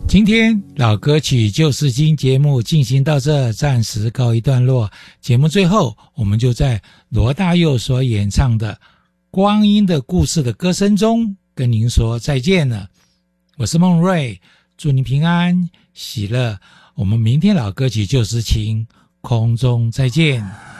今天老歌曲旧诗经节目进行到这，暂时告一段落。节目最后，我们就在罗大佑所演唱的《光阴的故事》的歌声中跟您说再见了。我是孟瑞，祝您平安喜乐。我们明天老歌曲旧诗情空中再见。